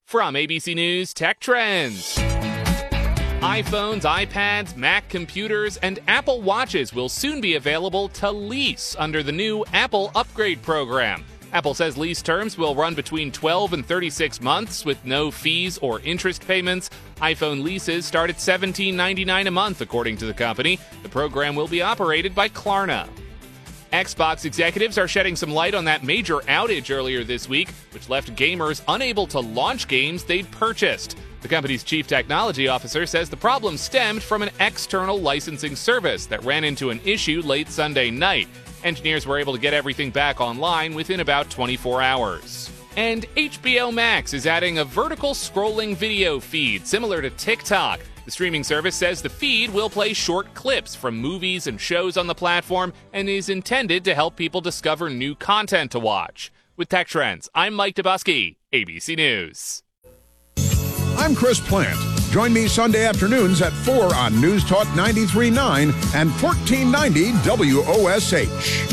From ABC News Tech Trends. iPhones, iPads, Mac computers, and Apple Watches will soon be available to lease under the new Apple Upgrade program. Apple says lease terms will run between 12 and 36 months with no fees or interest payments. iPhone leases start at $17.99 a month, according to the company. The program will be operated by Klarna. Xbox executives are shedding some light on that major outage earlier this week, which left gamers unable to launch games they'd purchased. The company's chief technology officer says the problem stemmed from an external licensing service that ran into an issue late Sunday night. Engineers were able to get everything back online within about 24 hours. And HBO Max is adding a vertical scrolling video feed similar to TikTok. The streaming service says the feed will play short clips from movies and shows on the platform and is intended to help people discover new content to watch. With Tech Trends, I'm Mike Dubusky, ABC News. I'm Chris Plant. Join me Sunday afternoons at 4 on News Talk 93.9 and 1490 WOSH.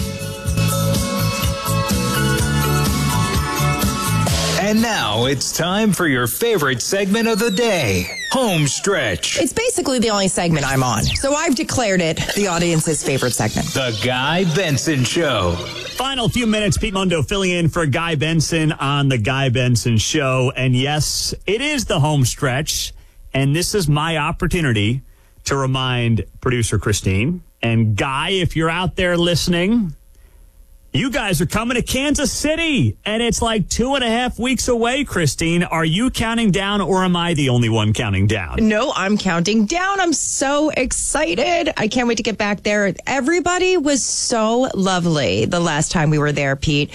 And now it's time for your favorite segment of the day, Home Stretch. It's basically the only segment I'm on, so I've declared it the audience's favorite segment. The Guy Benson Show. Final few minutes, Pete Mundo filling in for Guy Benson on The Guy Benson Show. And yes, it is the home stretch, and this is my opportunity to remind producer Christine and Guy, if you're out there listening, you guys are coming to Kansas City, and it's like 2.5 weeks away, Christine. Are you counting down, or am I the only one counting down? No, I'm counting down. I'm so excited. I can't wait to get back there. Everybody was so lovely the last time we were there, Pete.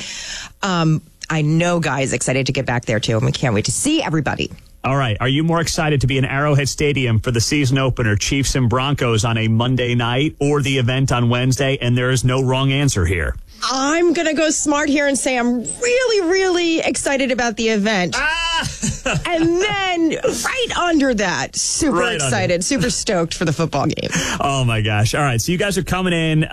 I know Guy is excited to get back there, too, and we can't wait to see everybody. All right. Are you more excited to be in Arrowhead Stadium for the season opener, Chiefs and Broncos, on a Monday night, or the event on Wednesday? And there is no wrong answer here. I'm going to go smart here and say I'm really, really excited about the event. And then right under that, super excited, super stoked for the football game. Oh, my gosh. All right. So you guys are coming in.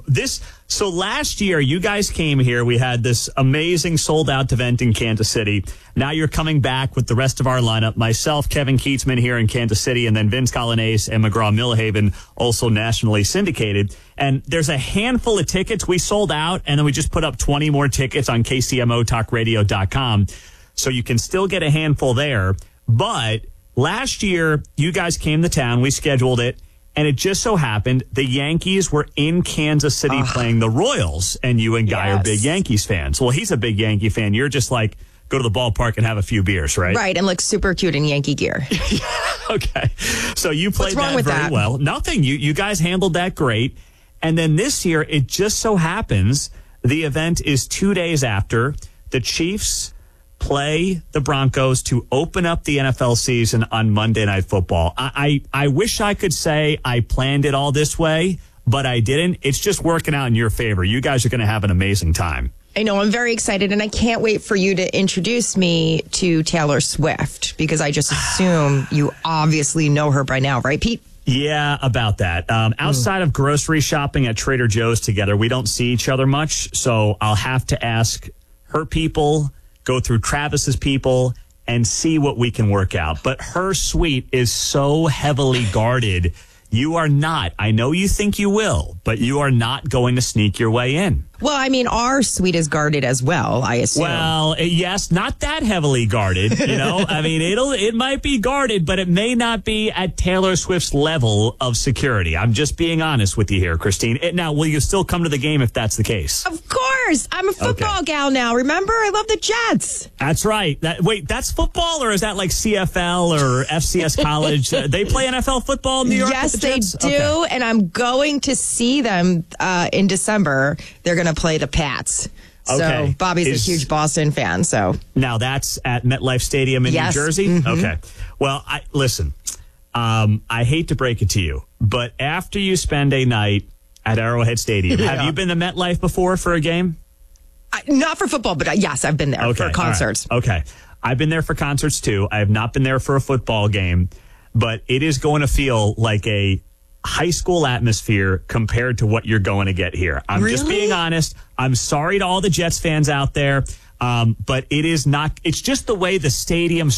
So last year, you guys came here. We had this amazing sold-out event in Kansas City. Now you're coming back with the rest of our lineup. Myself, Kevin Keatsman here in Kansas City, and then Vince Colonnese and McGraw-Millhaven, also nationally syndicated. And there's a handful of tickets. We sold out, and then we just put up 20 more tickets on KCMOTalkRadio.com. So you can still get a handful there. But last year, you guys came to town. We scheduled it. And it just so happened the Yankees were in Kansas City playing the Royals, and you and Guy are big Yankees fans. Well, he's a big Yankee fan. You're just like, go to the ballpark and have a few beers, right? Right, and look super cute in Yankee gear. Okay. So you played that very well. Nothing. You guys handled that great. And then this year, it just so happens the event is 2 days after the Chiefs play the Broncos to open up the NFL season on Monday Night Football. I wish I could say I planned it all this way, but I didn't. It's just working out in your favor. You guys are going to have an amazing time. I know. I'm very excited, and I can't wait for you to introduce me to Taylor Swift, because I just assume you obviously know her by now, right, Pete? Yeah, about that. Outside of grocery shopping at Trader Joe's together, we don't see each other much, so I'll have to ask her people, go through Travis's people, and see what we can work out. But her suite is so heavily guarded. You are not. I know you think you will, but you are not going to sneak your way in. Well, I mean, our suite is guarded as well, I assume. Well, yes, not that heavily guarded, you know. I mean, it might be guarded, but it may not be at Taylor Swift's level of security. I'm just being honest with you here, Christine. Now, will you still come to the game if that's the case? Of course. I'm a football gal now, remember? I love the Jets. That's right. Wait, that's football, or is that like CFL or FCS College? They play NFL football in New York? Yes, they do, and I'm going to see them in December. They're going to play the Pats. So Bobby's a huge Boston fan. So now that's at MetLife Stadium in New Jersey? Mm-hmm. Okay. Well, listen, I hate to break it to you, but after you spend a night at Arrowhead Stadium, have you been to MetLife before for a game? Not for football, but yes, I've been there for concerts. Right. Okay. I've been there for concerts too. I have not been there for a football game, but it is going to feel like a high school atmosphere compared to what you're going to get here. I'm just being honest. I'm sorry to all the Jets fans out there, but it is not. It's just the way the stadium